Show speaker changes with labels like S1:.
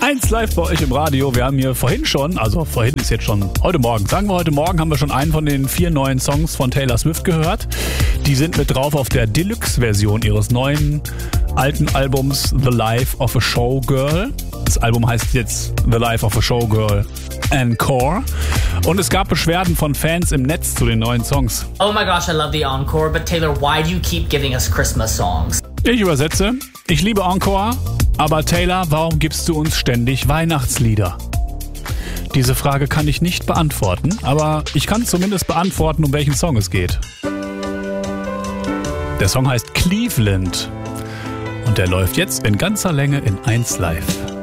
S1: 1 live bei euch im Radio. Wir haben hier vorhin ist jetzt schon heute Morgen. Sagen wir heute Morgen haben wir schon einen von den 4 neuen Songs von Taylor Swift gehört. Die sind mit drauf auf der Deluxe-Version ihres neuen alten Albums The Life of a Showgirl. Das Album heißt jetzt The Life of a Showgirl Encore. Und es gab Beschwerden von Fans im Netz zu den neuen Songs.
S2: Oh my gosh, I love the Encore, but Taylor, why do you keep giving us Christmas songs?
S1: Ich übersetze. Ich liebe Encore, aber Taylor, warum gibst du uns ständig Weihnachtslieder? Diese Frage kann ich nicht beantworten, aber ich kann zumindest beantworten, um welchen Song es geht. Der Song heißt Cleveland und der läuft jetzt in ganzer Länge in 1 Live.